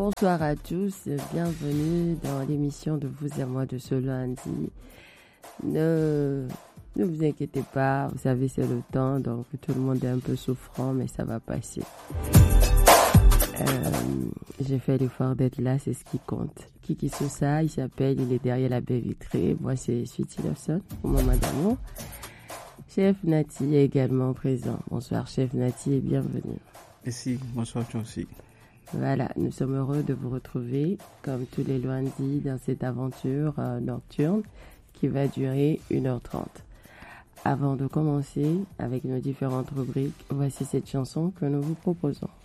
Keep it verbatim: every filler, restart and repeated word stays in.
Bonsoir à tous, bienvenue dans l'émission de Vous et moi de ce lundi. Ne, ne vous inquiétez pas, vous savez c'est le temps, donc tout le monde est un peu souffrant, mais ça va passer. Euh, j'ai fait l'effort d'être là, c'est ce qui compte. Kiki Sousa, il s'appelle, il est derrière la baie vitrée. Moi c'est Sweetie Lawson, au moment d'amour. Chef Nati est également présent. Bonsoir Chef Nati et bienvenue. Merci, bonsoir toi aussi. Voilà, nous sommes heureux de vous retrouver comme tous les lundis dans cette aventure euh, nocturne qui va durer une heure trente. Avant de commencer avec nos différentes rubriques, voici cette chanson que nous vous proposons.